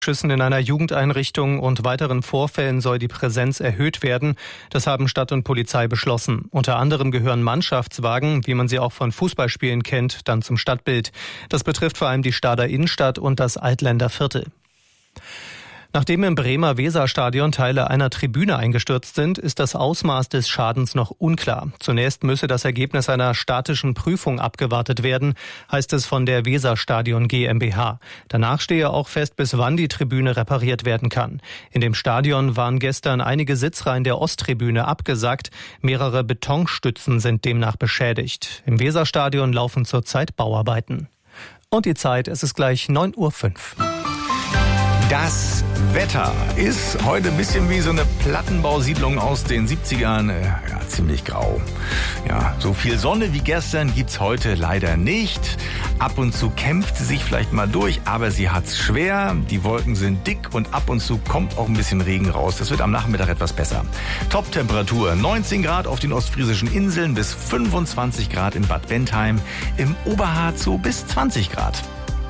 Schüssen in einer Jugendeinrichtung und weiteren Vorfällen soll die Präsenz erhöht werden. Das haben Stadt und Polizei beschlossen. Unter anderem gehören Mannschaftswagen, wie man sie auch von Fußballspielen kennt, dann zum Stadtbild. Das betrifft vor allem die Stader Innenstadt und das Altländer Viertel. Nachdem im Bremer Weserstadion Teile einer Tribüne eingestürzt sind, ist das Ausmaß des Schadens noch unklar. Zunächst müsse das Ergebnis einer statischen Prüfung abgewartet werden, heißt es von der Weserstadion GmbH. Danach stehe auch fest, bis wann die Tribüne repariert werden kann. In dem Stadion waren gestern einige Sitzreihen der Osttribüne abgesackt. Mehrere Betonstützen sind demnach beschädigt. Im Weserstadion laufen zurzeit Bauarbeiten. Und die Zeit, es ist gleich 9:05 Uhr. Das Wetter ist heute ein bisschen wie so eine Plattenbausiedlung aus den 70ern. Ja, ziemlich grau. Ja, so viel Sonne wie gestern gibt's heute leider nicht. Ab und zu kämpft sie sich vielleicht mal durch, aber sie hat's schwer. Die Wolken sind dick und ab und zu kommt auch ein bisschen Regen raus. Das wird am Nachmittag etwas besser. Top-Temperatur 19 Grad auf den ostfriesischen Inseln bis 25 Grad in Bad Bentheim. Im Oberharz so bis 20 Grad.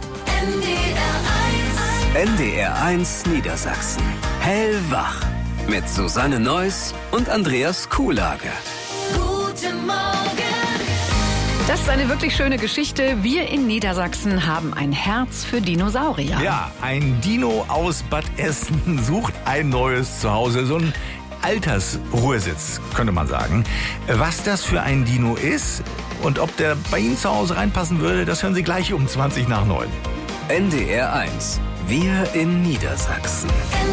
NDR 1 Niedersachsen. Hellwach. Mit Susanne Neuss und Andreas Kuhlage. Guten Morgen. Das ist eine wirklich schöne Geschichte. Wir in Niedersachsen haben ein Herz für Dinosaurier. Ja, ein Dino aus Bad Essen sucht ein neues Zuhause. So ein Altersruhesitz, könnte man sagen. Was das für ein Dino ist und ob der bei Ihnen zu Hause reinpassen würde, das hören Sie gleich um 20 nach 9. NDR 1. Wir in Niedersachsen.